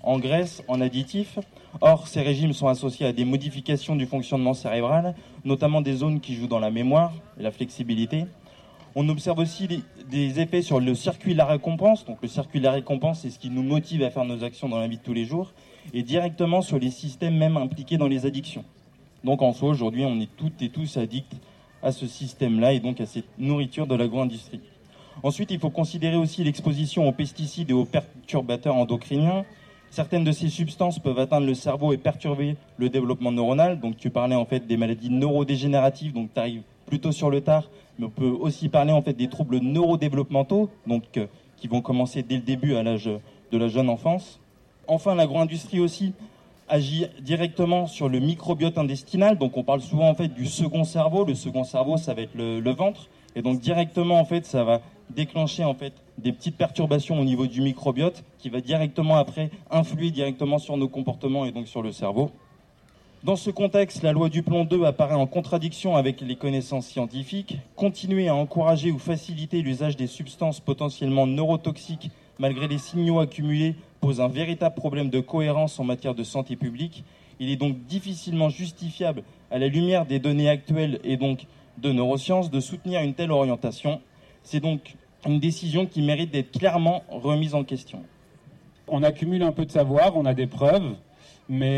en graisse, en additifs. Or, ces régimes sont associés à des modifications du fonctionnement cérébral, notamment des zones qui jouent dans la mémoire et la flexibilité. On observe aussi des effets sur le circuit de la récompense. Donc le circuit de la récompense, c'est ce qui nous motive à faire nos actions dans la vie de tous les jours, et directement sur les systèmes même impliqués dans les addictions. Donc en soi, aujourd'hui, on est toutes et tous addicts à ce système-là et donc à cette nourriture de l'agro-industrie. Ensuite, il faut considérer aussi l'exposition aux pesticides et aux perturbateurs endocriniens. Certaines de ces substances peuvent atteindre le cerveau et perturber le développement neuronal. Donc tu parlais en fait des maladies neurodégénératives, donc tu arrives plutôt sur le tard, mais on peut aussi parler en fait des troubles neurodéveloppementaux, donc qui vont commencer dès le début à l'âge de la jeune enfance. Enfin, l'agro-industrie aussi agit directement sur le microbiote intestinal. Donc on parle souvent en fait du second cerveau. Le second cerveau, ça va être le ventre, et donc directement en fait, ça va déclencher en fait des petites perturbations au niveau du microbiote qui va directement après influer directement sur nos comportements et donc sur le cerveau. Dans ce contexte, la loi Duplon 2 apparaît en contradiction avec les connaissances scientifiques. Continuer à encourager ou faciliter l'usage des substances potentiellement neurotoxiques malgré les signaux accumulés pose un véritable problème de cohérence en matière de santé publique. Il est donc difficilement justifiable, à la lumière des données actuelles et donc de neurosciences, de soutenir une telle orientation. C'est donc une décision qui mérite d'être clairement remise en question. On accumule un peu de savoir, on a des preuves, mais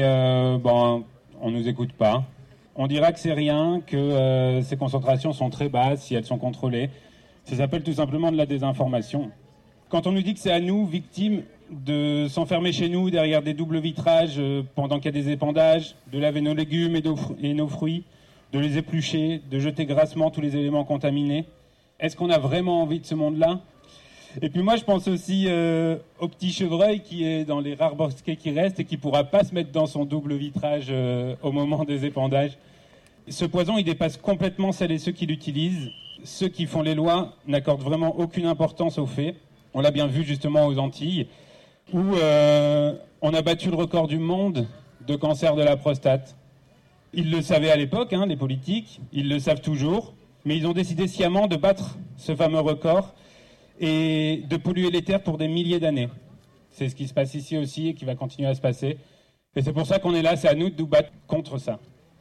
on nous écoute pas. On dira que c'est rien, que ces concentrations sont très basses si elles sont contrôlées. Ça s'appelle tout simplement de la désinformation. Quand on nous dit que c'est à nous, victimes, de s'enfermer chez nous derrière des doubles vitrages pendant qu'il y a des épandages, de laver nos légumes et nos fruits, de les éplucher, de jeter grassement tous les éléments contaminés, est-ce qu'on a vraiment envie de ce monde-là ? Et puis moi, je pense aussi au petit chevreuil qui est dans les rares bosquets qui restent et qui ne pourra pas se mettre dans son double vitrage au moment des épandages. Ce poison, il dépasse complètement celles et ceux qui l'utilisent. Ceux qui font les lois n'accordent vraiment aucune importance aux faits. On l'a bien vu justement aux Antilles, où on a battu le record du monde de cancer de la prostate. Ils le savaient à l'époque, les politiques, ils le savent toujours, mais ils ont décidé sciemment de battre ce fameux record et de polluer les terres pour des milliers d'années. C'est ce qui se passe ici aussi et qui va continuer à se passer. Et c'est pour ça qu'on est là, c'est à nous de nous battre contre ça.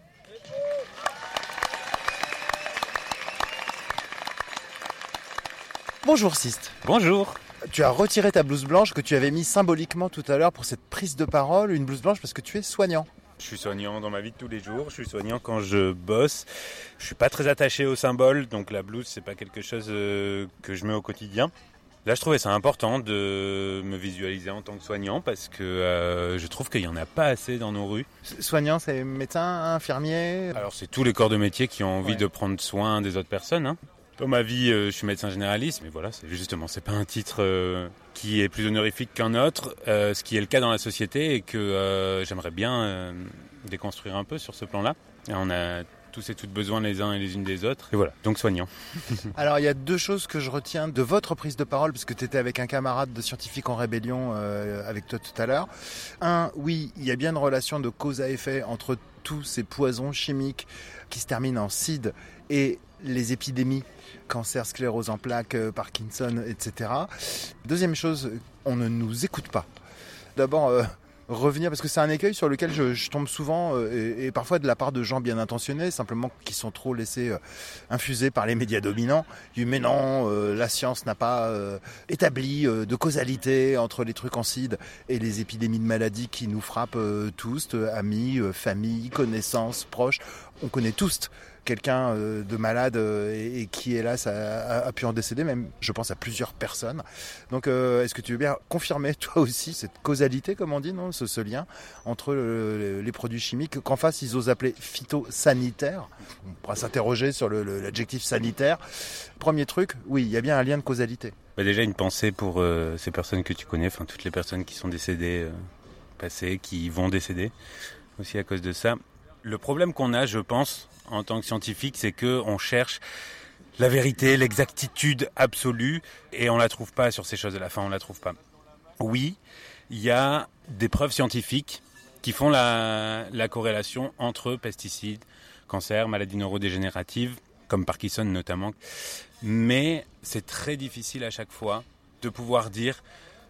Bonjour Sist. Bonjour. Tu as retiré ta blouse blanche que tu avais mis symboliquement tout à l'heure pour cette prise de parole, une blouse blanche parce que tu es soignant. Je suis soignant dans ma vie de tous les jours, je suis soignant quand je bosse. Je suis pas très attaché au symbole, donc la blouse c'est pas quelque chose que je mets au quotidien. Là je trouvais ça important de me visualiser en tant que soignant parce que je trouve qu'il y en a pas assez dans nos rues. Soignant, c'est médecin, infirmier ? Alors c'est tous les corps de métier qui ont envie de prendre soin des autres personnes. Dans ma vie, je suis médecin généraliste, mais voilà, c'est pas un titre qui est plus honorifique qu'un autre, ce qui est le cas dans la société et que j'aimerais bien déconstruire un peu sur ce plan-là. Et on a tous et toutes besoin les uns et les unes des autres, et voilà, donc soignant. Alors il y a deux choses que je retiens de votre prise de parole, parce que tu étais avec un camarade de Scientifiques en Rébellion avec toi tout à l'heure. Un, oui, il y a bien une relation de cause à effet entre tous ces poisons chimiques qui se terminent en CID et les épidémies, cancer, sclérose en plaques, Parkinson, etc. Deuxième chose, on ne nous écoute pas. D'abord, revenir, parce que c'est un écueil sur lequel je tombe souvent, et parfois de la part de gens bien intentionnés, simplement qui sont trop laissés infuser par les médias dominants. Mais non, la science n'a pas établi de causalité entre les trucs en CID et les épidémies de maladies qui nous frappent tous, amis, famille, connaissances, proches. On connaît tous quelqu'un de malade et qui, hélas, a pu en décéder, même, je pense, à plusieurs personnes. Donc, est-ce que tu veux bien confirmer, toi aussi, cette causalité, comme on dit, non, ce lien entre les produits chimiques, qu'en face, ils osent appeler phytosanitaires. On pourra s'interroger sur l'adjectif sanitaire. Premier truc, oui, il y a bien un lien de causalité. Déjà, une pensée pour ces personnes que tu connais, enfin, toutes les personnes qui sont décédées, passées, qui vont décéder, aussi à cause de ça. Le problème qu'on a, je pense, en tant que scientifique, c'est qu'on cherche la vérité, l'exactitude absolue, et on la trouve pas sur ces choses-là. Enfin, on la trouve pas. Oui, il y a des preuves scientifiques qui font la corrélation entre pesticides, cancer, maladies neurodégénératives, comme Parkinson notamment. Mais c'est très difficile à chaque fois de pouvoir dire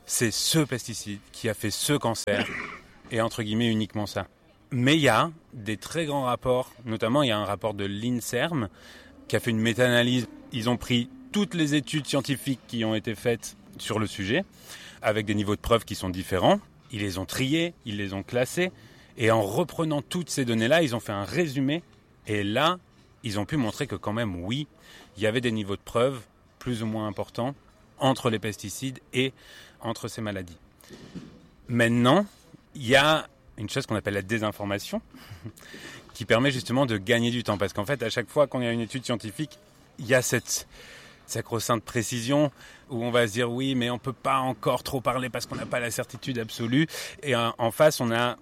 c'est ce pesticide qui a fait ce cancer, et entre guillemets uniquement ça. Mais il y a des très grands rapports, notamment il y a un rapport de l'INSERM qui a fait une méta-analyse. Ils ont pris toutes les études scientifiques qui ont été faites sur le sujet, avec des niveaux de preuves qui sont différents. Ils les ont triés, ils les ont classés, et en reprenant toutes ces données-là, ils ont fait un résumé, et là, ils ont pu montrer que quand même, oui, il y avait des niveaux de preuves plus ou moins importants entre les pesticides et entre ces maladies. Maintenant, il y a une chose qu'on appelle la désinformation, qui permet justement de gagner du temps. Parce qu'en fait, à chaque fois qu'on a une étude scientifique, il y a cette sacro-sainte précision où on va se dire oui, mais on ne peut pas encore trop parler parce qu'on n'a pas la certitude absolue. Et en face, on a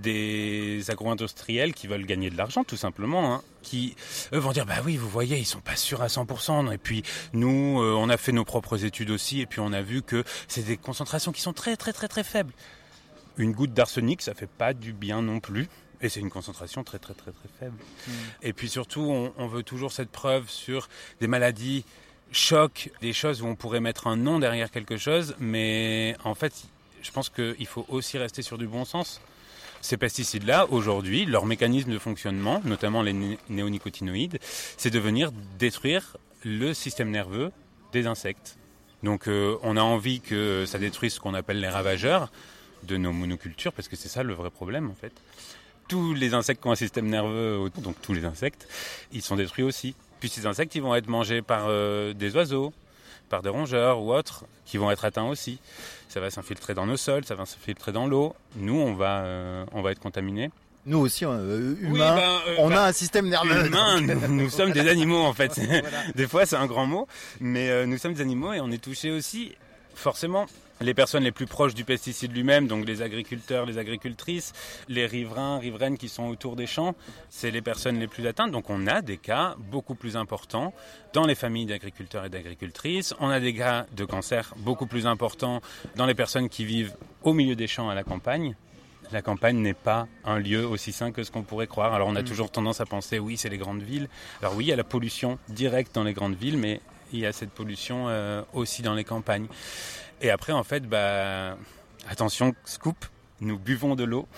des agro-industriels qui veulent gagner de l'argent, tout simplement, qui eux vont dire bah oui, vous voyez, ils sont pas sûrs à 100%. Et puis nous, on a fait nos propres études aussi, et puis on a vu que c'est des concentrations qui sont très très très très faibles. Une goutte d'arsenic, ça fait pas du bien non plus. Et c'est une concentration très très très très faible. Et puis surtout, on veut toujours cette preuve sur des maladies choc, des choses où on pourrait mettre un nom derrière quelque chose, mais en fait, je pense qu'il faut aussi rester sur du bon sens. Ces pesticides-là, aujourd'hui, leur mécanisme de fonctionnement, notamment les néonicotinoïdes, c'est de venir détruire le système nerveux des insectes. Donc on a envie que ça détruise ce qu'on appelle les ravageurs de nos monocultures, parce que c'est ça le vrai problème en fait. Tous les insectes qui ont un système nerveux, donc tous les insectes, ils sont détruits aussi. Puis ces insectes, ils vont être mangés par des oiseaux, par des rongeurs ou autres, qui vont être atteints aussi. Ça va s'infiltrer dans nos sols, ça va s'infiltrer dans l'eau. Nous, on va être contaminés. Nous aussi, humains, on a un système nerveux. Humains, nous sommes des animaux en fait. Voilà. Des fois, c'est un grand mot, mais nous sommes des animaux et on est touchés aussi, forcément. Les personnes les plus proches du pesticide lui-même, donc les agriculteurs, les agricultrices, les riverains, riveraines qui sont autour des champs, c'est les personnes les plus atteintes. Donc on a des cas beaucoup plus importants dans les familles d'agriculteurs et d'agricultrices. On a des cas de cancer beaucoup plus importants dans les personnes qui vivent au milieu des champs à la campagne. La campagne n'est pas un lieu aussi sain que ce qu'on pourrait croire. Alors on a toujours tendance à penser, oui, c'est les grandes villes. Alors oui, il y a la pollution directe dans les grandes villes, mais il y a cette pollution aussi dans les campagnes. Et après, en fait, attention, scoop, nous buvons de l'eau,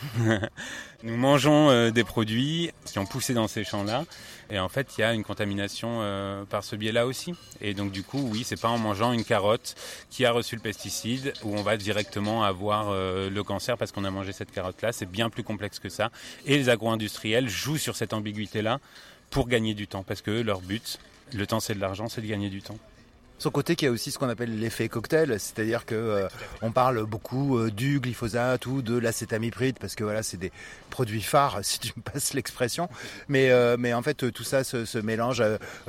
nous mangeons des produits qui ont poussé dans ces champs-là. Et en fait, il y a une contamination par ce biais-là aussi. Et donc, du coup, oui, c'est pas en mangeant une carotte qui a reçu le pesticide où on va directement avoir le cancer parce qu'on a mangé cette carotte-là. C'est bien plus complexe que ça. Et les agro-industriels jouent sur cette ambiguïté-là pour gagner du temps. Parce que leur but, le temps c'est de l'argent, c'est de gagner du temps. Son côté qui a aussi ce qu'on appelle l'effet cocktail, c'est-à-dire que on parle beaucoup du glyphosate ou de l'acétamipride parce que voilà, c'est des produits phares si tu me passes l'expression. Mais en fait tout ça se mélange.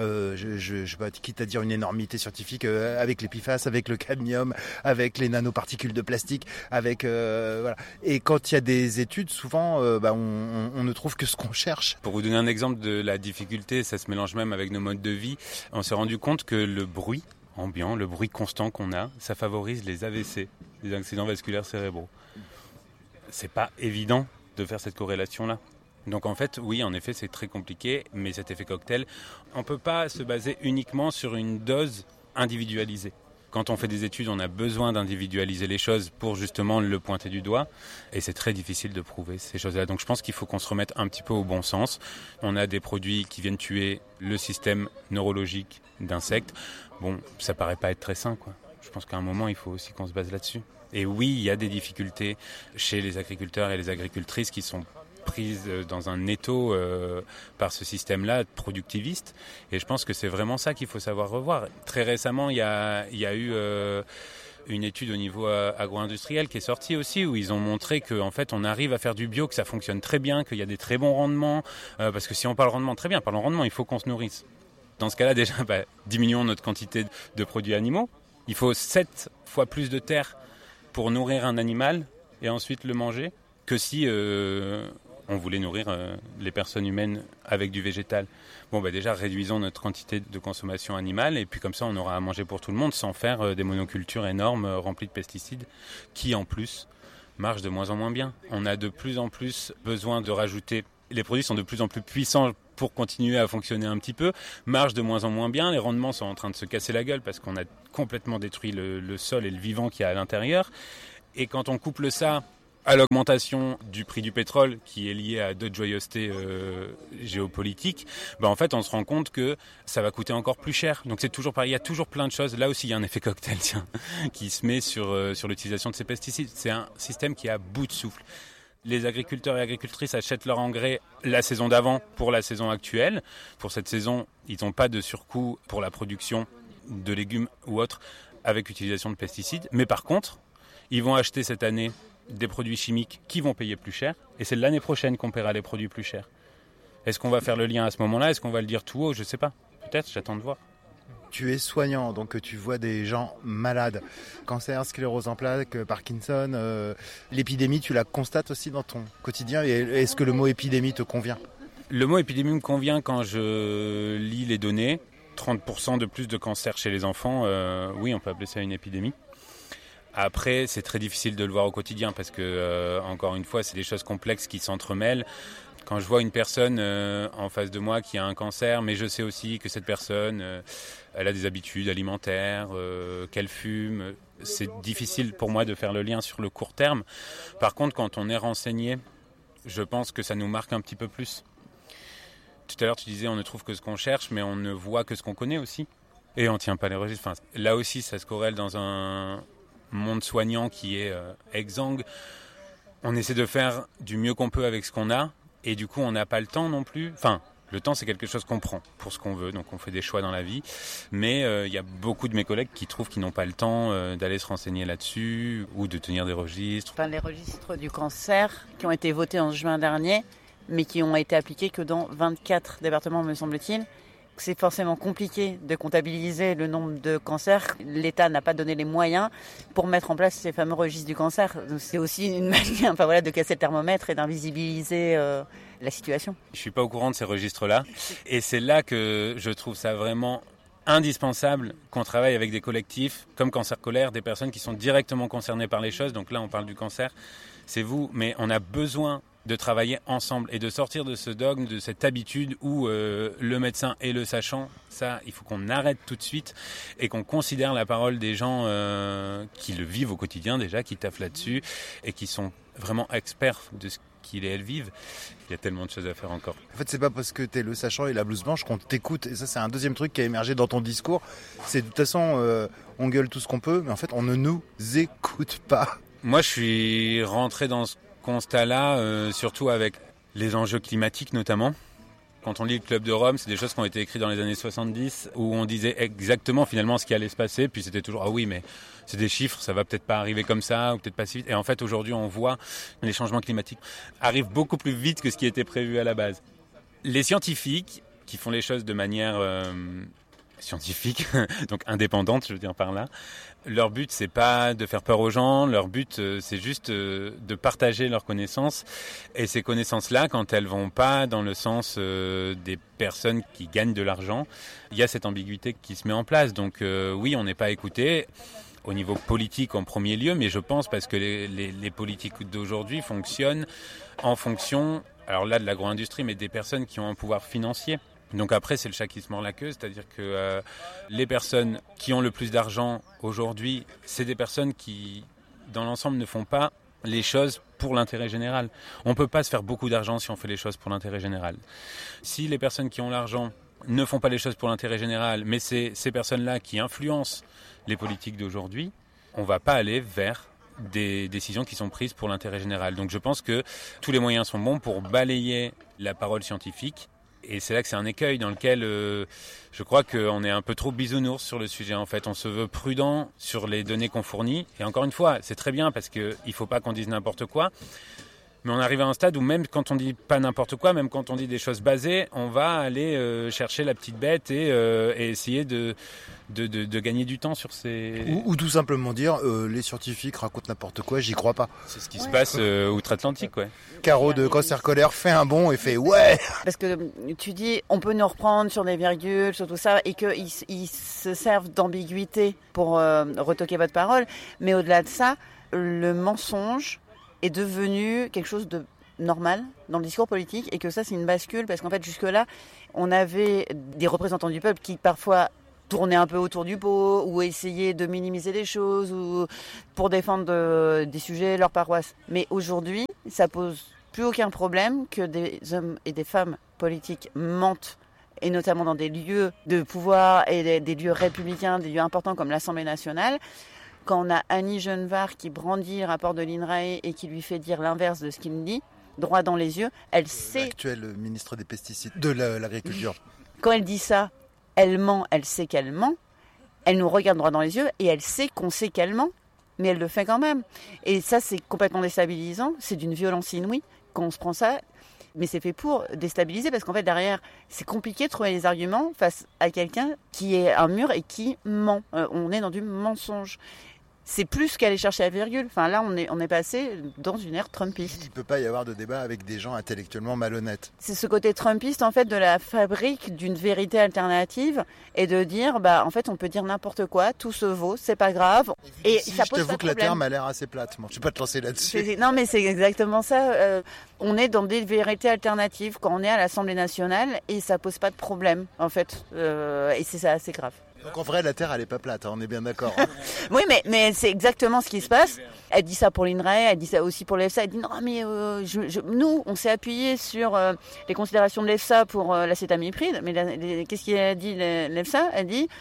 Je sais pas, quitte à dire une énormité scientifique avec les PFAS, avec le cadmium, avec les nanoparticules de plastique, avec voilà. Et quand il y a des études, souvent on ne trouve que ce qu'on cherche. Pour vous donner un exemple de la difficulté, ça se mélange même avec nos modes de vie. On s'est rendu compte que le bruit ambiant, le bruit constant qu'on a, ça favorise les AVC, les accidents vasculaires cérébraux. C'est pas évident de faire cette corrélation-là. Donc en fait, oui, en effet, c'est très compliqué, mais cet effet cocktail, on peut pas se baser uniquement sur une dose individualisée. Quand on fait des études, on a besoin d'individualiser les choses pour justement le pointer du doigt. Et c'est très difficile de prouver ces choses-là. Donc je pense qu'il faut qu'on se remette un petit peu au bon sens. On a des produits qui viennent tuer le système neurologique d'insectes. Bon, ça paraît pas être très sain, quoi. Je pense qu'à un moment, il faut aussi qu'on se base là-dessus. Et oui, il y a des difficultés chez les agriculteurs et les agricultrices qui sont prises dans un étau par ce système-là productiviste. Et je pense que c'est vraiment ça qu'il faut savoir revoir. Très récemment, il y a eu une étude au niveau agro-industriel qui est sortie aussi, où ils ont montré qu'en fait, on arrive à faire du bio, que ça fonctionne très bien, qu'il y a des très bons rendements. Parce que si on parle rendement, très bien, parlons rendement, il faut qu'on se nourrisse. Dans ce cas-là, déjà, diminuons notre quantité de produits animaux. Il faut 7 fois plus de terre pour nourrir un animal et ensuite le manger que si on voulait nourrir les personnes humaines avec du végétal. Bon, déjà, réduisons notre quantité de consommation animale et puis comme ça, on aura à manger pour tout le monde sans faire des monocultures énormes remplies de pesticides qui, en plus, marchent de moins en moins bien. On a de plus en plus besoin de rajouter... Les produits sont de plus en plus puissants pour continuer à fonctionner un petit peu, marche de moins en moins bien, les rendements sont en train de se casser la gueule parce qu'on a complètement détruit le sol et le vivant qu'il y a à l'intérieur. Et quand on couple ça à l'augmentation du prix du pétrole qui est lié à d'autres joyeusetés géopolitiques, en fait on se rend compte que ça va coûter encore plus cher. Donc c'est toujours pareil, il y a toujours plein de choses. Là aussi il y a un effet cocktail qui se met sur l'utilisation de ces pesticides. C'est un système qui est à bout de souffle. Les agriculteurs et agricultrices achètent leur engrais la saison d'avant pour la saison actuelle. Pour cette saison, ils n'ont pas de surcoût pour la production de légumes ou autres avec utilisation de pesticides. Mais par contre, ils vont acheter cette année des produits chimiques qui vont payer plus cher. Et c'est l'année prochaine qu'on paiera les produits plus chers. Est-ce qu'on va faire le lien à ce moment-là ? Est-ce qu'on va le dire tout haut ? Je ne sais pas. Peut-être, j'attends de voir. Tu es soignant, donc tu vois des gens malades. Cancer, sclérose en plaques, Parkinson. L'épidémie, tu la constates aussi dans ton quotidien. Et est-ce que le mot épidémie te convient ? Le mot épidémie me convient quand je lis les données. 30% de plus de cancer chez les enfants, oui, on peut appeler ça une épidémie. Après, c'est très difficile de le voir au quotidien parce que, encore une fois, c'est des choses complexes qui s'entremêlent. Quand je vois une personne en face de moi qui a un cancer, mais je sais aussi que cette personne, elle a des habitudes alimentaires, qu'elle fume, c'est difficile pour moi de faire le lien sur le court terme. Par contre, quand on est renseigné, je pense que ça nous marque un petit peu plus. Tout à l'heure, tu disais, on ne trouve que ce qu'on cherche, mais on ne voit que ce qu'on connaît aussi. Et on ne tient pas les registres. Enfin, là aussi, ça se corrèle dans un monde soignant qui est exsangue. On essaie de faire du mieux qu'on peut avec ce qu'on a, et du coup on n'a pas le temps non plus. Enfin, le temps c'est quelque chose qu'on prend pour ce qu'on veut, donc on fait des choix dans la vie, mais il y a beaucoup de mes collègues qui trouvent qu'ils n'ont pas le temps d'aller se renseigner là-dessus ou de tenir des registres. Enfin, les registres du cancer qui ont été votés en juin dernier, mais qui ont été appliqués que dans 24 départements me semble-t-il. C'est forcément compliqué de comptabiliser le nombre de cancers. L'État n'a pas donné les moyens pour mettre en place ces fameux registres du cancer. C'est aussi une manière de casser le thermomètre et d'invisibiliser la situation. Je ne suis pas au courant de ces registres-là. Et c'est là que je trouve ça vraiment indispensable qu'on travaille avec des collectifs comme Cancer Colère, des personnes qui sont directement concernées par les choses. Donc là, on parle du cancer, c'est vous. Mais on a besoin de travailler ensemble et de sortir de ce dogme, de cette habitude où le médecin est le sachant. Ça, il faut qu'on arrête tout de suite et qu'on considère la parole des gens qui le vivent au quotidien déjà, qui taffent là-dessus et qui sont vraiment experts de ce qu'ils et elles vivent. Il y a tellement de choses à faire encore. En fait, c'est pas parce que t'es le sachant et la blouse blanche qu'on t'écoute. Et ça, c'est un deuxième truc qui a émergé dans ton discours. C'est de toute façon, on gueule tout ce qu'on peut, mais en fait, on ne nous écoute pas. Moi, je suis rentré dans ce constat-là, surtout avec les enjeux climatiques notamment. Quand on lit le Club de Rome, c'est des choses qui ont été écrites dans les années 70, où on disait exactement finalement ce qui allait se passer, puis c'était toujours « Ah oui, mais c'est des chiffres, ça va peut-être pas arriver comme ça, ou peut-être pas si vite ». Et en fait, aujourd'hui, on voit que les changements climatiques arrivent beaucoup plus vite que ce qui était prévu à la base. Les scientifiques, qui font les choses de manière scientifique, donc indépendante, je veux dire par là, leur but, c'est pas de faire peur aux gens, leur but, c'est juste de partager leurs connaissances. Et ces connaissances-là, quand elles vont pas dans le sens des personnes qui gagnent de l'argent, il y a cette ambiguïté qui se met en place. Donc oui, on n'est pas écouté au niveau politique en premier lieu, mais je pense parce que les politiques d'aujourd'hui fonctionnent en fonction, alors là, de l'agro-industrie, mais des personnes qui ont un pouvoir financier. Donc après, c'est le chat qui se mord la queue, c'est-à-dire que les personnes qui ont le plus d'argent aujourd'hui, c'est des personnes qui, dans l'ensemble, ne font pas les choses pour l'intérêt général. On ne peut pas se faire beaucoup d'argent si on fait les choses pour l'intérêt général. Si les personnes qui ont l'argent ne font pas les choses pour l'intérêt général, mais c'est ces personnes-là qui influencent les politiques d'aujourd'hui, on ne va pas aller vers des décisions qui sont prises pour l'intérêt général. Donc je pense que tous les moyens sont bons pour balayer la parole scientifique. Et c'est là que c'est un écueil dans lequel je crois qu'on est un peu trop bisounours sur le sujet. En fait, on se veut prudent sur les données qu'on fournit. Et encore une fois, c'est très bien parce qu'il ne faut pas qu'on dise n'importe quoi. Mais on arrive à un stade où même quand on dit pas n'importe quoi, même quand on dit des choses basées, on va aller chercher la petite bête et essayer de gagner du temps sur ces... Ou tout simplement dire, les scientifiques racontent n'importe quoi, j'y crois pas. C'est ce qui se passe outre-Atlantique, ouais. Caro de Cancer Colère fait un bond et fait ouais. Parce que tu dis, on peut nous reprendre sur des virgules, sur tout ça, et qu'ils se servent d'ambiguïté pour retoquer votre parole. Mais au-delà de ça, le mensonge est devenu quelque chose de normal dans le discours politique et que ça c'est une bascule parce qu'en fait jusque-là on avait des représentants du peuple qui parfois tournaient un peu autour du pot ou essayaient de minimiser les choses ou pour défendre des sujets, leur paroisse. Mais aujourd'hui ça pose plus aucun problème que des hommes et des femmes politiques mentent, et notamment dans des lieux de pouvoir et des lieux républicains, des lieux importants comme l'Assemblée nationale. Quand on a Annie Genevard qui brandit le rapport de l'INRAE et qui lui fait dire l'inverse de ce qu'il dit, droit dans les yeux, elle sait... L'actuel ministre des pesticides, de l'agriculture. Quand elle dit ça, elle ment, elle sait qu'elle ment, elle nous regarde droit dans les yeux et elle sait qu'on sait qu'elle ment, mais elle le fait quand même. Et ça, c'est complètement déstabilisant, c'est d'une violence inouïe quand on se prend ça... Mais c'est fait pour déstabiliser parce qu'en fait derrière c'est compliqué de trouver les arguments face à quelqu'un qui est un mur et qui ment. On est dans du mensonge. C'est plus qu'aller chercher la virgule. Enfin là on est passé dans une ère trumpiste. Il ne peut pas y avoir de débat avec des gens intellectuellement malhonnêtes. C'est ce côté trumpiste en fait de la fabrique d'une vérité alternative et de dire en fait on peut dire n'importe quoi, tout se vaut, c'est pas grave. Et ça pose pas de problème. Je t'avoue que la terre m'a l'air assez plate. Moi. Je vais pas te lancer là-dessus. Non mais c'est exactement ça. On est dans des vérités alternatives quand on est à l'Assemblée nationale et ça pose pas de problème en fait. Et c'est ça assez grave. Donc en vrai, la Terre, elle est pas plate, on est bien d'accord. Oui, mais c'est exactement ce qui se passe. Elle dit ça pour l'INRAE, elle dit ça aussi pour l'EFSA. Elle dit non, mais nous, on s'est appuyé sur les considérations de l'EFSA pour l'acétamipride. Mais qu'est-ce qu'il dit l'EFSA? Elle dit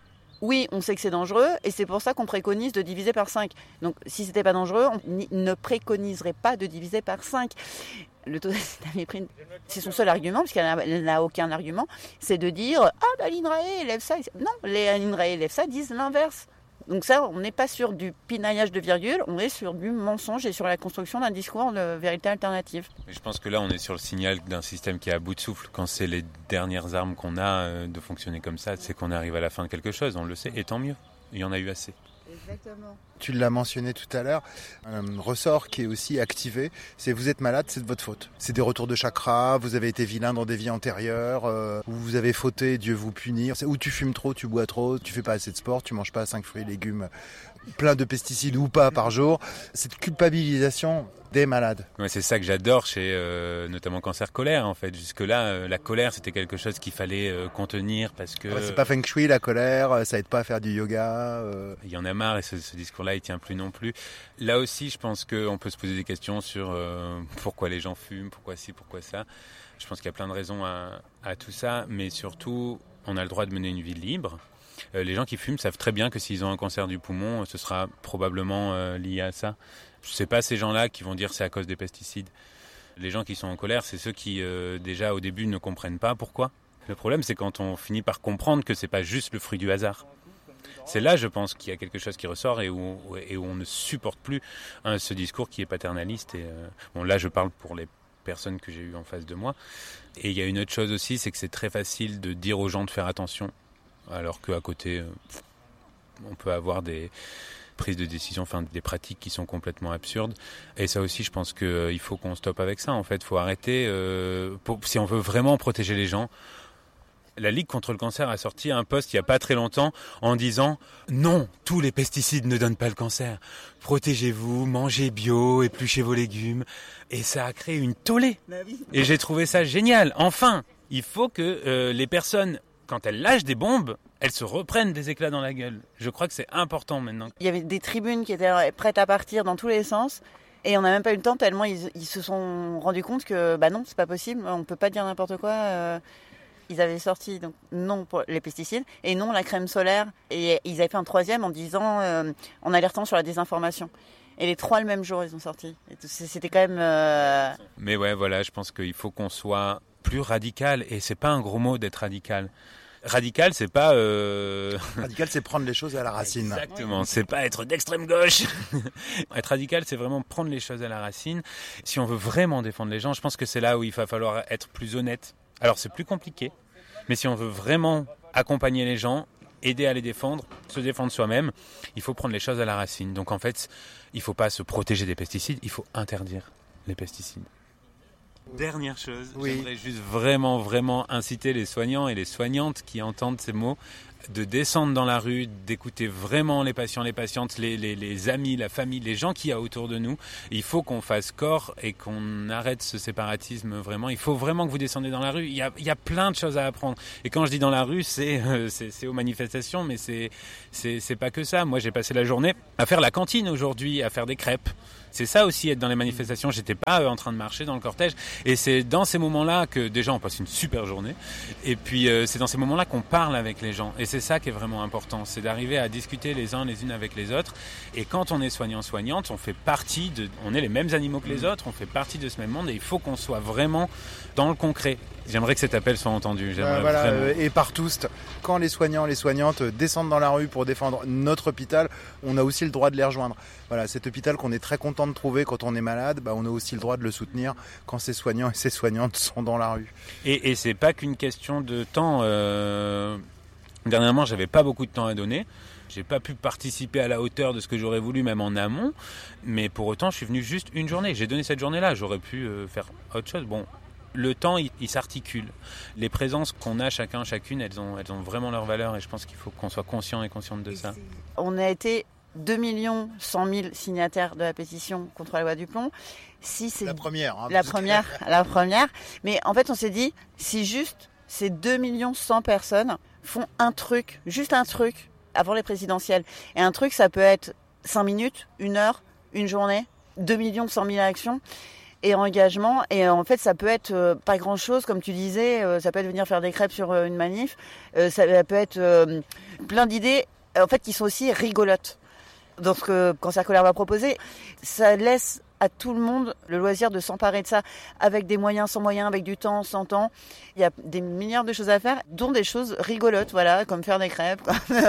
oui, on sait que c'est dangereux et c'est pour ça qu'on préconise de diviser par 5. Donc si c'était pas dangereux, on ne préconiserait pas de diviser par 5. Le taux d'acétamipride, c'est son seul argument, puisqu'elle n'a aucun argument, c'est de dire l'INRAE et l'EFSA. Non, l'INRAE et l'EFSA disent l'inverse. Donc ça, on n'est pas sur du pinaillage de virgule, on est sur du mensonge et sur la construction d'un discours de vérité alternative. Mais je pense que là, on est sur le signal d'un système qui est à bout de souffle. Quand c'est les dernières armes qu'on a de fonctionner comme ça, c'est qu'on arrive à la fin de quelque chose, on le sait, et tant mieux. Il y en a eu assez. Exactement. Tu l'as mentionné tout à l'heure, un ressort qui est aussi activé, c'est vous êtes malade, c'est de votre faute. C'est des retours de chakra, vous avez été vilain dans des vies antérieures, ou vous avez fauté, Dieu vous punit, ou tu fumes trop, tu bois trop, tu fais pas assez de sport, tu manges pas 5 fruits et légumes, plein de pesticides ou pas par jour. Cette culpabilisation des malades. Ouais, c'est ça que j'adore chez notamment Cancer Colère en fait. Jusque-là, la colère c'était quelque chose qu'il fallait contenir parce que... c'est pas feng shui la colère, ça aide pas à faire du yoga. Il y en a marre et ce discours-là il tient plus non plus. Là aussi je pense qu'on peut se poser des questions sur pourquoi les gens fument, pourquoi ci, pourquoi ça. Je pense qu'il y a plein de raisons à tout ça, mais surtout on a le droit de mener une vie libre. Les gens qui fument savent très bien que s'ils ont un cancer du poumon, ce sera probablement lié à ça. Ce n'est pas ces gens-là qui vont dire c'est à cause des pesticides. Les gens qui sont en colère, c'est ceux qui déjà au début ne comprennent pas pourquoi. Le problème, c'est quand on finit par comprendre que ce n'est pas juste le fruit du hasard. C'est là, je pense, qu'il y a quelque chose qui ressort et où on ne supporte plus ce discours qui est paternaliste. Là, je parle pour les personnes que j'ai eues en face de moi. Et il y a une autre chose aussi, c'est que c'est très facile de dire aux gens de faire attention. Alors qu'à côté, on peut avoir des prises de décision, des pratiques qui sont complètement absurdes. Et ça aussi, je pense qu'il faut qu'on stoppe avec ça. En fait, il faut arrêter. Si on veut vraiment protéger les gens, la Ligue contre le cancer a sorti un post il n'y a pas très longtemps en disant « Non, tous les pesticides ne donnent pas le cancer. Protégez-vous, mangez bio, épluchez vos légumes. » Et ça a créé une tollée. Et j'ai trouvé ça génial. Enfin, il faut que les personnes... Quand elles lâchent des bombes, elles se reprennent des éclats dans la gueule. Je crois que c'est important maintenant. Il y avait des tribunes qui étaient prêtes à partir dans tous les sens. Et on n'a même pas eu le temps tellement ils se sont rendus compte que non, c'est pas possible, on peut pas dire n'importe quoi. Ils avaient sorti donc non pour les pesticides et non la crème solaire. Et ils avaient fait un troisième en disant, en alertant sur la désinformation. Et les trois le même jour, ils ont sorti. Et c'était quand même... Mais ouais, voilà, je pense qu'il faut qu'on soit plus radical. Et c'est pas un gros mot d'être radical. Radical, c'est pas... Radical, c'est prendre les choses à la racine. Exactement, c'est pas être d'extrême gauche. Être radical, c'est vraiment prendre les choses à la racine. Si on veut vraiment défendre les gens, je pense que c'est là où il va falloir être plus honnête. Alors c'est plus compliqué, mais si on veut vraiment accompagner les gens, aider à les défendre, se défendre soi-même, il faut prendre les choses à la racine. Donc en fait, il ne faut pas se protéger des pesticides, il faut interdire les pesticides. Dernière chose, J'aimerais juste vraiment inciter les soignants et les soignantes qui entendent ces mots de descendre dans la rue, d'écouter vraiment les patients, les patientes, les amis, la famille, les gens qu'il y a autour de nous. Il faut qu'on fasse corps et qu'on arrête ce séparatisme vraiment. Il faut vraiment que vous descendez dans la rue. Il y a plein de choses à apprendre. Et quand je dis dans la rue, c'est aux manifestations, mais c'est pas que ça. Moi, j'ai passé la journée à faire la cantine aujourd'hui, à faire des crêpes. C'est ça aussi, être dans les manifestations. J'étais pas en train de marcher dans le cortège. Et c'est dans ces moments-là que déjà on passe une super journée. Et puis c'est dans ces moments-là qu'on parle avec les gens. Et c'est ça qui est vraiment important. C'est d'arriver à discuter les uns les unes avec les autres. Et quand on est soignant-soignante, on fait partie on est les mêmes animaux que les autres. On fait partie de ce même monde. Et il faut qu'on soit vraiment dans le concret. J'aimerais que cet appel soit entendu. Et par tous, quand les soignants, les soignantes descendent dans la rue pour défendre notre hôpital, on a aussi le droit de les rejoindre. Voilà, cet hôpital qu'on est très content de trouver quand on est malade, on a aussi le droit de le soutenir quand ces soignants et ces soignantes sont dans la rue. Et c'est pas qu'une question de temps. Dernièrement, j'avais pas beaucoup de temps à donner. J'ai pas pu participer à la hauteur de ce que j'aurais voulu, même en amont. Mais pour autant, je suis venu juste une journée. J'ai donné cette journée-là. J'aurais pu faire autre chose. Bon. Le temps, il s'articule. Les présences qu'on a chacune, elles ont vraiment leur valeur et je pense qu'il faut qu'on soit conscient et consciente de ça. On a été 2 100 000 signataires de la pétition contre la loi du plomb. Si c'est la première. La première. Mais en fait, on s'est dit, si juste ces 2 100 000 personnes font un truc, juste un truc, avant les présidentielles. Et un truc, ça peut être 5 minutes, 1 heure, une journée, 2 100 000 actions. Et engagement, et en fait ça peut être pas grand chose, comme tu disais, ça peut être venir faire des crêpes sur une manif, ça peut être plein d'idées en fait qui sont aussi rigolotes. Donc ce que Cancer Colère va proposer, ça laisse à tout le monde le loisir de s'emparer de ça, avec des moyens, sans moyens, avec du temps, sans temps. Il y a des milliards de choses à faire, dont des choses rigolotes, voilà, comme faire des crêpes,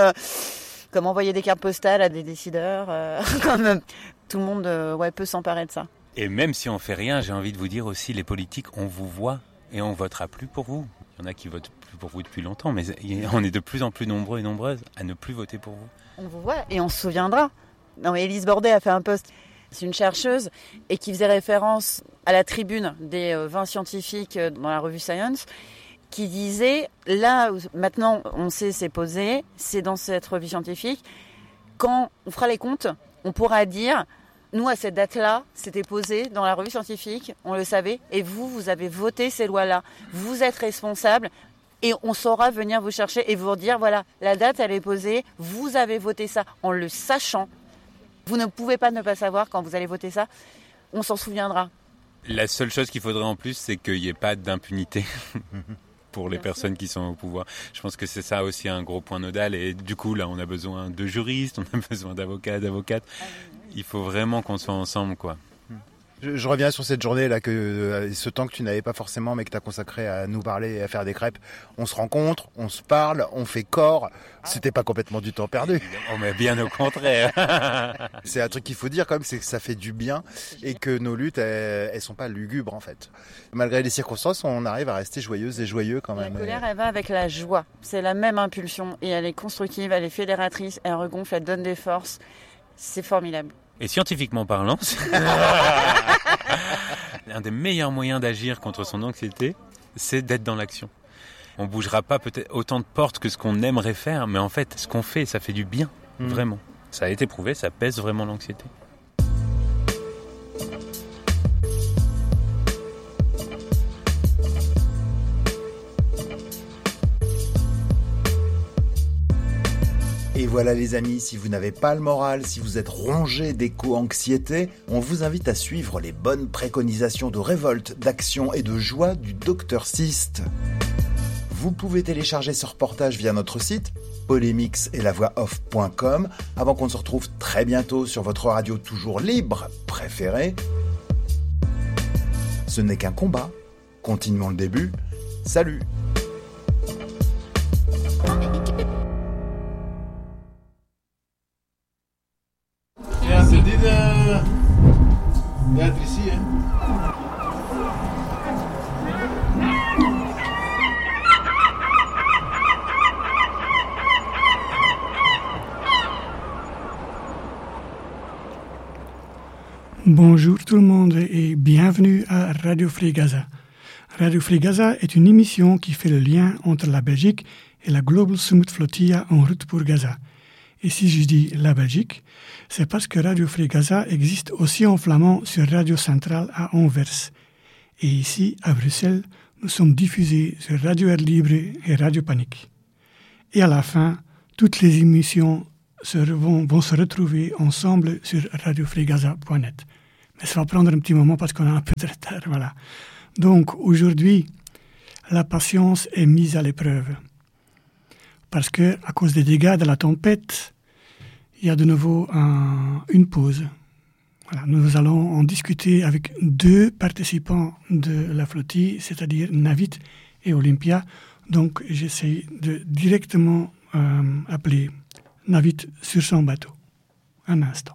comme envoyer des cartes postales à des décideurs, comme tout le monde peut s'emparer de ça. Et même si on fait rien, j'ai envie de vous dire aussi, les politiques, on vous voit et on votera plus pour vous. Il y en a qui votent plus pour vous depuis longtemps, mais on est de plus en plus nombreux et nombreuses à ne plus voter pour vous. On vous voit et on se souviendra. Non, mais Élise Bordet a fait un post, c'est une chercheuse, et qui faisait référence à la tribune des 20 scientifiques dans la revue Science, qui disait, là, maintenant, on sait c'est posé, c'est dans cette revue scientifique, quand on fera les comptes, on pourra dire... Nous, à cette date-là, c'était posé dans la revue scientifique, on le savait, et vous avez voté ces lois-là. Vous êtes responsables, et on saura venir vous chercher et vous dire, voilà, la date, elle est posée, vous avez voté ça en le sachant. Vous ne pouvez pas ne pas savoir quand vous allez voter ça, on s'en souviendra. La seule chose qu'il faudrait en plus, c'est qu'il n'y ait pas d'impunité pour les personnes qui sont au pouvoir. Je pense que c'est ça aussi un gros point nodal, et du coup, là, on a besoin de juristes, on a besoin d'avocats, d'avocates. Il faut vraiment qu'on soit ensemble, quoi. Je reviens sur cette journée là, ce temps que tu n'avais pas forcément, mais que tu as consacré à nous parler et à faire des crêpes. On se rencontre, on se parle, on fait corps. C'était pas complètement du temps perdu. Oh, mais bien au contraire. C'est un truc qu'il faut dire quand même, c'est que ça fait du bien et que nos luttes, elles sont pas lugubres en fait. Malgré les circonstances, on arrive à rester joyeuses et joyeux quand même. La colère, elle va avec la joie. C'est la même impulsion et elle est constructive, elle est fédératrice, elle regonfle, elle donne des forces. C'est formidable. Et scientifiquement parlant, l'un des meilleurs moyens d'agir contre son anxiété, c'est d'être dans l'action. On bougera pas peut-être autant de portes que ce qu'on aimerait faire, mais en fait, ce qu'on fait, ça fait du bien, vraiment. Ça a été prouvé, ça pèse vraiment l'anxiété. Et voilà les amis, si vous n'avez pas le moral, si vous êtes rongé d'éco-anxiété, on vous invite à suivre les bonnes préconisations de révolte, d'action et de joie du Dr Syst. Vous pouvez télécharger ce reportage via notre site polémixetlavoixoff.com avant qu'on se retrouve très bientôt sur votre radio toujours libre préférée. Ce n'est qu'un combat. Continuons le début. Salut! d'être ici. Bonjour tout le monde et bienvenue à Radio Free Gaza. Radio Free Gaza est une émission qui fait le lien entre la Belgique et la Global Summit Flotilla en route pour Gaza. Et si je dis la Belgique, c'est parce que Radio Free Gaza existe aussi en flamand sur Radio Centrale à Anvers. Et ici, à Bruxelles, nous sommes diffusés sur Radio Air Libre et Radio Panique. Et à la fin, toutes les émissions vont se retrouver ensemble sur radiofreegaza.net. Mais ça va prendre un petit moment parce qu'on a un peu de retard, voilà. Donc aujourd'hui, la patience est mise à l'épreuve. Parce que, à cause des dégâts de la tempête, il y a de nouveau une pause. Voilà, nous allons en discuter avec 2 participants de la flottille, c'est-à-dire Navid et Olympia. Donc, j'essaie de directement appeler Navid sur son bateau. Un instant.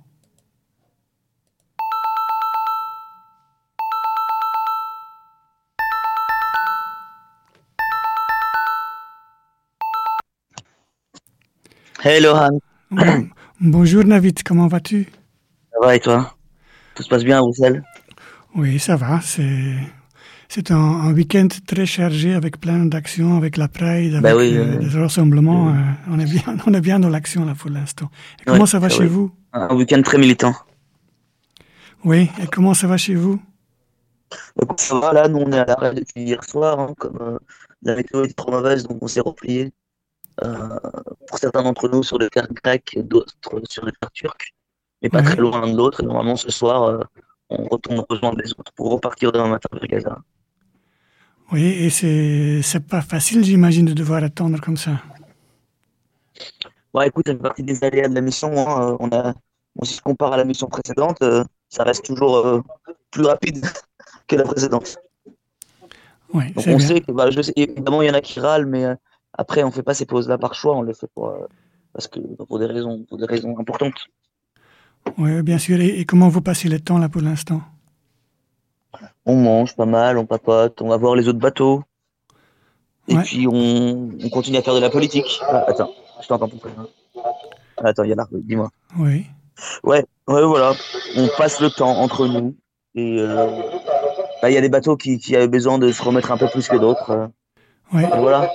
Hello Han, Bonjour Navid, comment vas-tu? ça va et toi? Tout se passe bien à Bruxelles? Oui, ça va. C'est un week-end très chargé avec plein d'actions, avec la Pride, avec Bah oui, des rassemblements. On est bien dans l'action là pour l'instant. Et comment ça va chez vous? Un week-end très militant. Oui, et comment ça va chez vous? Écoute, ça va là, nous on est à l'arrêt depuis hier soir, hein, comme la météo était trop mauvaise, donc on s'est replié. Pour certains d'entre nous sur des terres grecques et d'autres sur des terres turques, mais pas très loin de l'autre. Et normalement ce soir, on retourne rejoindre les autres pour repartir demain matin vers Gaza. Oui, et c'est pas facile, j'imagine, de devoir attendre comme ça. Bon, écoute, ça fait partie des aléas de la mission. Hein. Si je compare à la mission précédente, ça reste toujours plus rapide que la précédente. Oui, donc c'est on bien. sait que, évidemment, il y en a qui râlent, mais après, on fait pas ces pauses-là par choix, on les fait pour des raisons importantes. Oui, bien sûr. Et comment vous passez le temps là pour l'instant? On mange pas mal, on papote, on va voir les autres bateaux. Et Ouais. puis on continue à faire de la politique. Ah, attends, je t'entends pas. Attends, il y a là, dis-moi. Oui. Ouais, voilà. On passe le temps entre nous. Et il y a des bateaux qui avaient besoin de se remettre un peu plus que d'autres. Oui. Et voilà.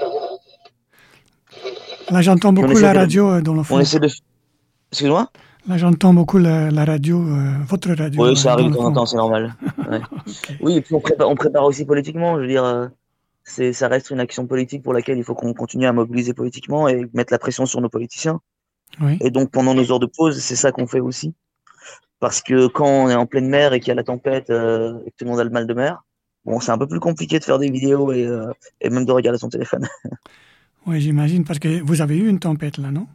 Là, j'entends Puis on beaucoup essaie la de- radio dans le fond. On essaie de. Excuse-moi? Là, j'entends beaucoup la radio, votre radio. Oui, ça arrive dans de le temps en fond. temps, c'est normal. Ouais. Ok. Oui, et puis on prépare aussi politiquement. Je veux dire, ça reste une action politique pour laquelle il faut qu'on continue à mobiliser politiquement et mettre la pression sur nos politiciens. Oui. Et donc pendant nos heures de pause, c'est ça qu'on fait aussi. Parce que quand on est en pleine mer et qu'il y a la tempête et que tout le monde a le mal de mer, bon, c'est un peu plus compliqué de faire des vidéos et même de regarder son téléphone. Oui, j'imagine, parce que vous avez eu une tempête là, non?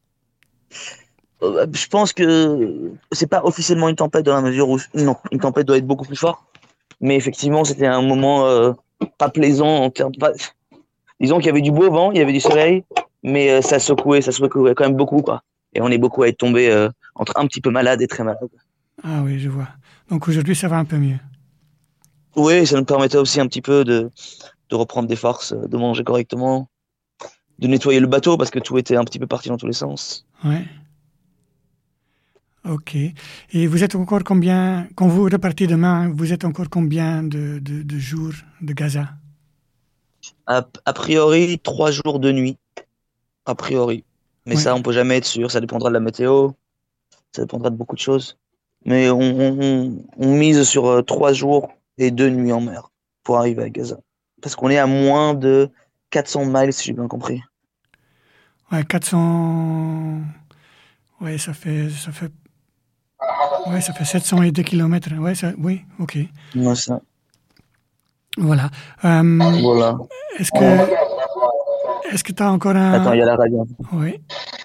Je pense que c'est pas officiellement une tempête dans la mesure où non, une tempête doit être beaucoup plus forte. Mais effectivement, c'était un moment pas plaisant en termes. Disons qu'il y avait du beau vent, il y avait du soleil, mais ça secouait quand même beaucoup, quoi. Et on est beaucoup à être tombé entre un petit peu malade et très malade. Ah oui, je vois. Donc aujourd'hui, ça va un peu mieux. Oui, ça nous permettait aussi un petit peu de reprendre des forces, de manger correctement, de nettoyer le bateau parce que tout était un petit peu parti dans tous les sens. Ouais. Ok. Et vous êtes encore combien, quand vous repartez demain, vous êtes encore combien de jours de Gaza? A priori, 3 jours de nuit. A priori. Mais Ouais. ça, on peut jamais être sûr. Ça dépendra de la météo. Ça dépendra de beaucoup de choses. Mais on mise sur 3 jours et 2 nuits en mer pour arriver à Gaza. Parce qu'on est à moins de 400 miles, si j'ai bien compris. Ouais, 400. Ouais, ça fait 702 kilomètres. Ouais, oui, ok. Ouais, ça. Voilà. Voilà. Est-ce que tu as encore un... Attends, il y a la radio. Oui.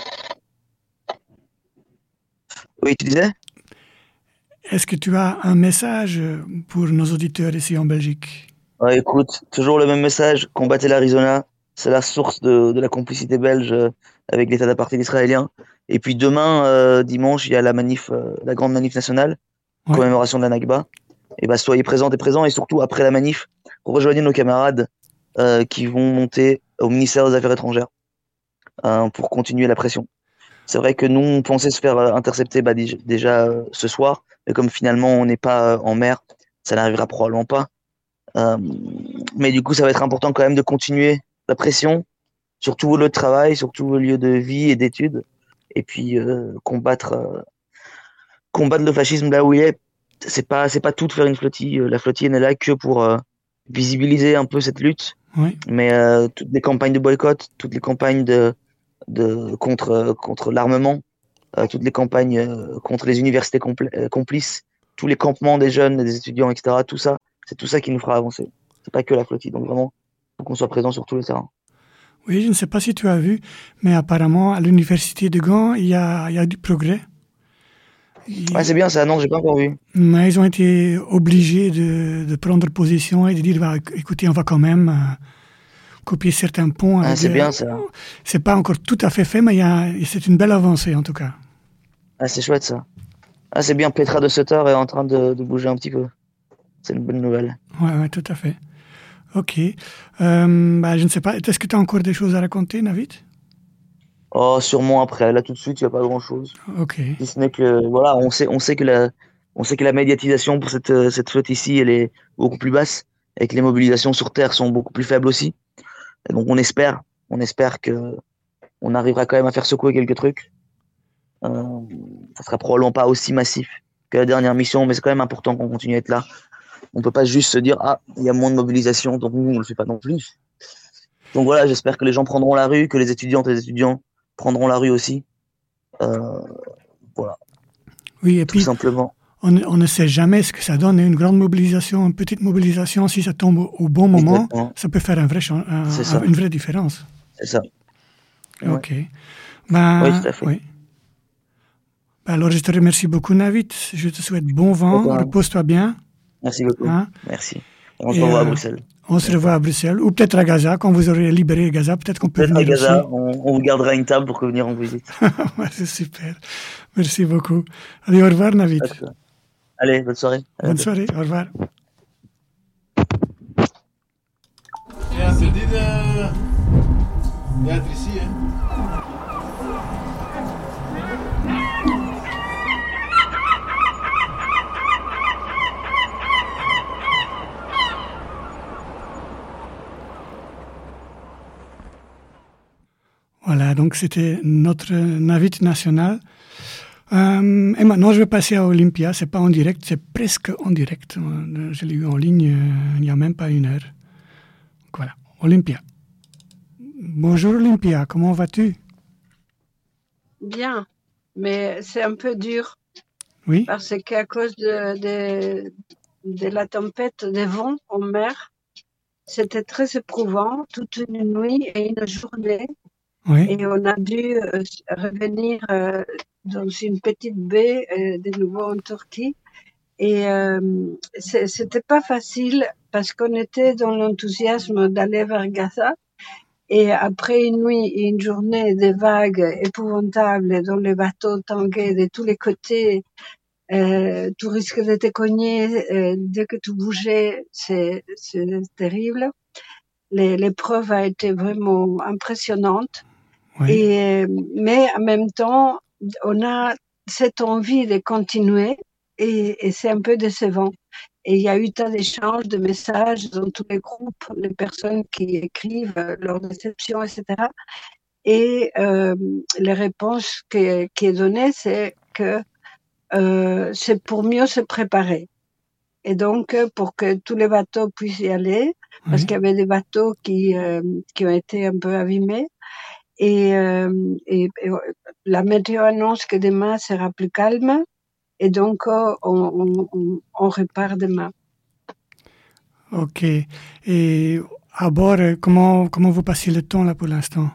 Oui, tu disais? Est-ce que tu as un message pour nos auditeurs ici en Belgique? Ouais, écoute, toujours le même message. Combattez l'Arizona. C'est la source de la complicité belge avec l'État d'apartheid israélien. Et puis demain, dimanche, il y a la manif, la grande manif nationale, Ouais. commémoration de la Nakba. Et bah, soyez présentes et présents. Et surtout, après la manif, rejoignez nos camarades qui vont monter au ministère des Affaires étrangères pour continuer la pression. C'est vrai que nous, on pensait se faire intercepter déjà ce soir. Mais comme finalement, on n'est pas en mer, ça n'arrivera probablement pas. Mais du coup, ça va être important quand même de continuer la pression sur tous vos lieux de travail, sur tous vos lieux de vie et d'études, et puis combattre le fascisme là où il est. C'est pas tout de faire une flottille. La flottille n'est là que pour visibiliser un peu cette lutte. Oui. Mais toutes les campagnes de boycott, toutes les campagnes contre l'armement, toutes les campagnes contre les universités complices, tous les campements des jeunes, des étudiants, etc. Tout ça, c'est tout ça qui nous fera avancer. C'est pas que la flottille. Donc vraiment, faut qu'on soit présent sur tous les terrains. Oui, je ne sais pas si tu as vu, mais apparemment à l'université de Gand, il y a du progrès. Ouais, c'est bien ça. Non, j'ai pas encore vu. Mais ils ont été obligés de prendre position et de dire, bah, écoutez, on va quand même copier certains ponts. C'est bien ça. C'est pas encore tout à fait fait, mais c'est une belle avancée en tout cas. Ah, c'est chouette ça. Ah, c'est bien. Petra de Sutter est en train de bouger un petit peu. C'est une bonne nouvelle. Ouais, tout à fait. Ok. Je ne sais pas. Est-ce que tu as encore des choses à raconter, Navid? Oh, sûrement après. Là, tout de suite, il n'y a pas grand-chose. Ok. Si ce n'est que, voilà, on sait que la médiatisation pour cette flotte ici, elle est beaucoup plus basse et que les mobilisations sur Terre sont beaucoup plus faibles aussi. Et donc, on espère que on arrivera quand même à faire secouer quelques trucs. Ça sera probablement pas aussi massif que la dernière mission, mais c'est quand même important qu'on continue à être là. On peut pas juste se dire, ah, il y a moins de mobilisation, donc nous, on le fait pas non plus. Donc voilà, j'espère que les gens prendront la rue, que les étudiantes et les étudiants prendront la rue aussi. Voilà. Oui, et tout puis, simplement. On ne sait jamais ce que ça donne. Une grande mobilisation, une petite mobilisation, si ça tombe au bon moment, exactement, ça peut faire une vraie différence. C'est ça. Ok. Oui, tout à fait. Oui. Alors, je te remercie beaucoup, Navid. Je te souhaite bon vent. Repose-toi bien. Merci beaucoup. Merci. On se revoit à Bruxelles. On se revoit à Bruxelles, ou peut-être à Gaza, quand vous aurez libéré Gaza, peut-être qu'on peut venir à Gaza, aussi. on vous gardera une table pour venir en visite. Ouais, c'est super. Merci beaucoup. Allez, au revoir, Navid. Allez, bonne soirée. Bonne soirée, au revoir. C'est dit d'être ici, hein. Voilà, donc c'était notre Navid national. Et maintenant, je vais passer à Olympia. C'est pas en direct, c'est presque en direct. Je l'ai eu en ligne il n'y a même pas une heure. Donc voilà, Olympia. Bonjour Olympia, comment vas-tu? Bien, mais c'est un peu dur. Oui. Parce qu'à cause de la tempête des vents en mer, c'était très éprouvant, toute une nuit et une journée. Oui. Et on a dû revenir dans une petite baie de nouveau en Turquie. Et c'était pas facile parce qu'on était dans l'enthousiasme d'aller vers Gaza. Et après une nuit et une journée de vagues épouvantables dont les bateaux tanguaient de tous les côtés, tu risques de te cogner dès que tu bougeais, c'est terrible. L'épreuve a été vraiment impressionnante. Oui. Mais en même temps, on a cette envie de continuer et c'est un peu décevant. Et il y a eu tant d'échanges de messages dans tous les groupes, les personnes qui écrivent leurs déceptions, etc. Et les réponses qui est donnée, c'est que c'est pour mieux se préparer. Et donc, pour que tous les bateaux puissent y aller, parce qu'il y avait des bateaux qui ont été un peu abîmés. Et la météo annonce que demain sera plus calme. Et donc, on repart demain. Ok. Et à bord, comment vous passez le temps là pour l'instant?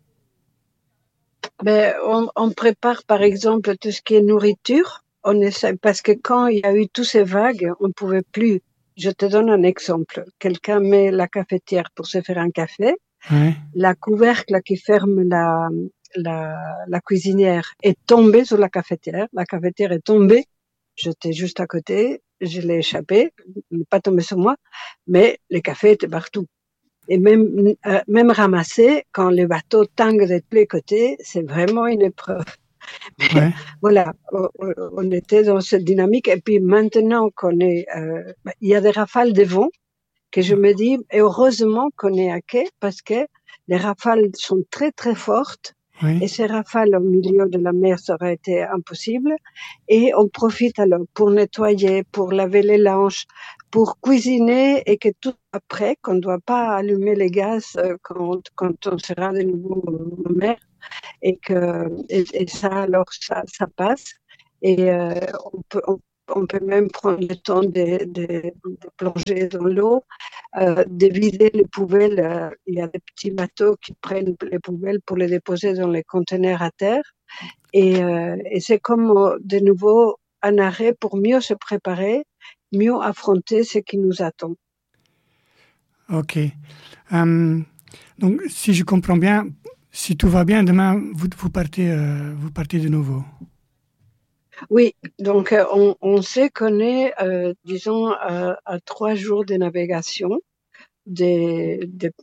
Ben, on prépare par exemple tout ce qui est nourriture. On essaie, parce que quand il y a eu toutes ces vagues, on ne pouvait plus. Je te donne un exemple. Quelqu'un met la cafetière pour se faire un café. Oui. La couvercle qui ferme la cuisinière est tombée sur la cafetière. La cafetière est tombée. J'étais juste à côté. Je l'ai échappé. Il n'est pas tombé sur moi. Mais le café était partout. Et même ramassé, quand les bateaux tanguent de tous les côtés, c'est vraiment une épreuve. Mais Ouais. voilà, on était dans cette dynamique. Et puis maintenant qu'on est, il y a des rafales de vent que je me dis, et heureusement qu'on est à quai, parce que les rafales sont très très fortes. Oui. Et ces rafales au milieu de la mer, ça aurait été impossible. Et on profite alors pour nettoyer, pour laver les linges, pour cuisiner et que tout après, qu'on ne doit pas allumer les gaz quand on sera de nouveau en mer. Et ça, alors, ça passe. Et on peut même prendre le temps de plonger dans l'eau, de vider les poubelles. Il y a des petits bateaux qui prennent les poubelles pour les déposer dans les conteneurs à terre. Et c'est comme de nouveau un arrêt pour mieux se préparer, mieux affronter ce qui nous attend. Ok. Donc, si je comprends bien, si tout va bien, demain, vous partez de nouveau. Oui, donc on sait qu'on est, disons, à 3 jours de navigation des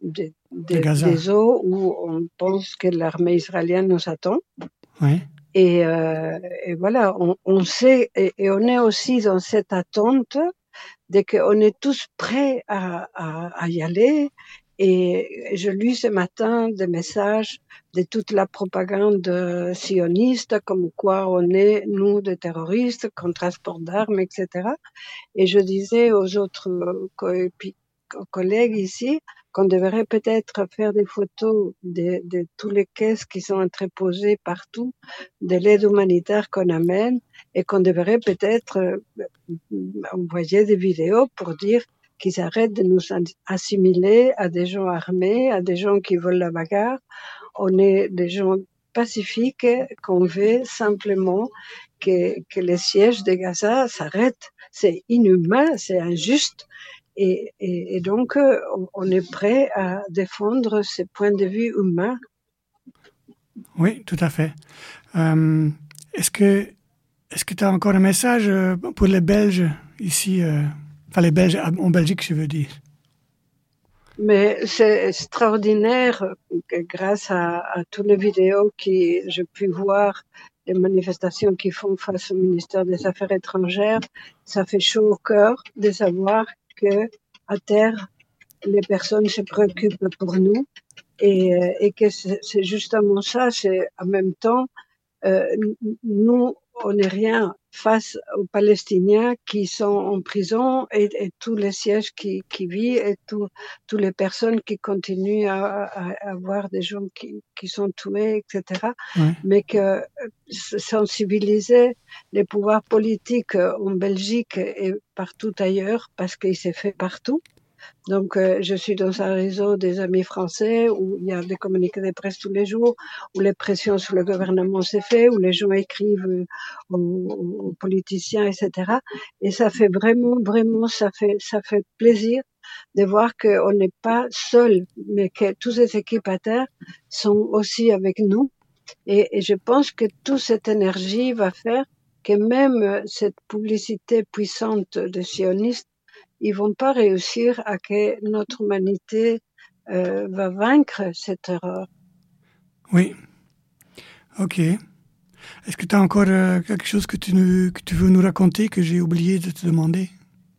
eaux où on pense que l'armée israélienne nous attend. Oui. Et voilà, on sait, et on est aussi dans cette attente de qu'on est tous prêts à y aller. Et je lis ce matin des messages de toute la propagande sioniste, comme quoi on est, nous, des terroristes, qu'on transporte d'armes, etc. Et je disais aux autres collègues ici qu'on devrait peut-être faire des photos de tous les caisses qui sont entreposées partout, de l'aide humanitaire qu'on amène, et qu'on devrait peut-être envoyer des vidéos pour dire qu'ils arrêtent de nous assimiler à des gens armés, à des gens qui veulent la bagarre. On est des gens pacifiques, qu'on veut simplement que les sièges de Gaza s'arrêtent. C'est inhumain, c'est injuste. Et donc, on est prêt à défendre ce point de vue humain. Oui, tout à fait. Est-ce que tu as encore un message pour les Belges ici, enfin les Belges en Belgique, je veux dire? Mais c'est extraordinaire que grâce à toutes les vidéos que j'ai pu voir, les manifestations qu'ils font face au ministère des Affaires étrangères, ça fait chaud au cœur de savoir que à terre, les personnes se préoccupent pour nous et que c'est justement ça, c'est en même temps, nous, on n'est rien face aux Palestiniens qui sont en prison et tous les sièges qui vivent et toutes les personnes qui continuent à avoir des gens qui sont tués, etc. Oui. Mais que sensibiliser les pouvoirs politiques en Belgique et partout ailleurs, parce qu'il s'est fait partout. Donc, je suis dans un réseau des amis français où il y a des communiqués de presse tous les jours, où les pressions sur le gouvernement s'est fait, où les gens écrivent aux politiciens, etc. Et ça fait vraiment, ça fait plaisir de voir qu'on n'est pas seul, mais que toutes ces équipes à terre sont aussi avec nous. Et je pense que toute cette énergie va faire que même cette publicité puissante des sionistes, ils vont pas réussir à que notre humanité va vaincre cette erreur. Oui. Ok. Est-ce que tu as encore quelque chose que tu veux nous raconter que j'ai oublié de te demander?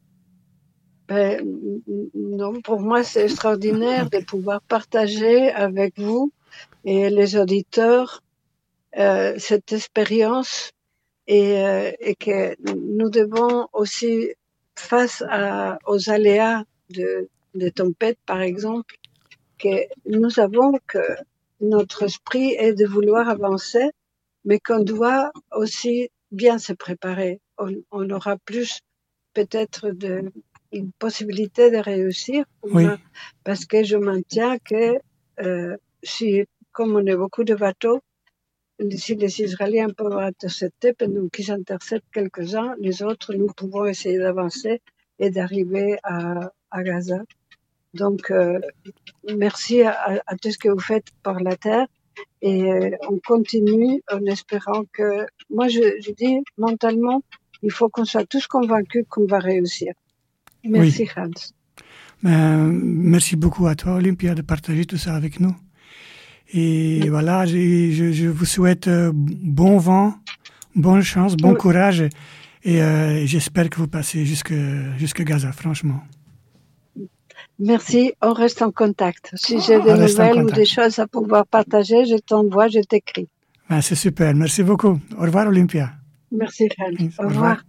Non, pour moi c'est extraordinaire de pouvoir partager avec vous et les auditeurs cette expérience et que nous devons aussi face aux aléas de tempête, par exemple, que nous avons que notre esprit est de vouloir avancer, mais qu'on doit aussi bien se préparer. On aura plus peut-être une possibilité de réussir, oui. Parce que je maintiens que si, comme on est beaucoup de bateaux, si les Israéliens peuvent intercepter, pendant qu'ils interceptent quelques-uns, les autres, nous pouvons essayer d'avancer et d'arriver à Gaza. Donc, merci à tout ce que vous faites par la terre et on continue en espérant que... Moi, je dis mentalement, il faut qu'on soit tous convaincus qu'on va réussir. Merci, oui. Hans. Merci beaucoup à toi, Olympia, de partager tout ça avec nous. Et voilà, je vous souhaite bon vent, bonne chance, bon courage et j'espère que vous passez jusqu'à Gaza, franchement. Merci, on reste en contact. Si j'ai des On reste en nouvelles ou contact. des choses à pouvoir partager, je t'envoie, je t'écris. Ben, c'est super, merci beaucoup. Au revoir Olympia. Merci, Khaled. Au revoir.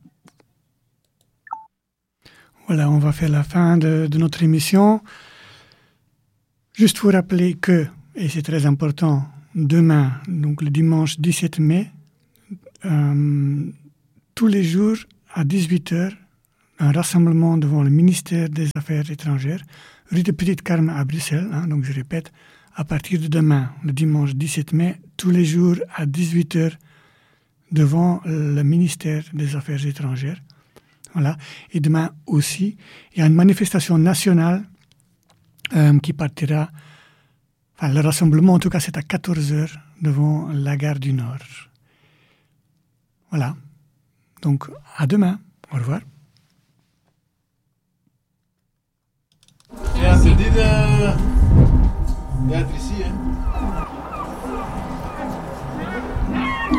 Voilà, on va faire la fin de notre émission. Juste pour rappeler que, et c'est très important, demain, donc le dimanche 17 mai, tous les jours à 18h, un rassemblement devant le ministère des Affaires étrangères, rue de Petite Carme à Bruxelles. Donc je répète, à partir de demain, le dimanche 17 mai, tous les jours à 18h, devant le ministère des Affaires étrangères. Voilà. Et demain aussi, il y a une manifestation nationale qui partira. Enfin, le rassemblement, en tout cas, c'est à 14h devant la gare du Nord. Voilà. Donc, à demain. Au revoir. Et à ce dire, Béatrice, hein.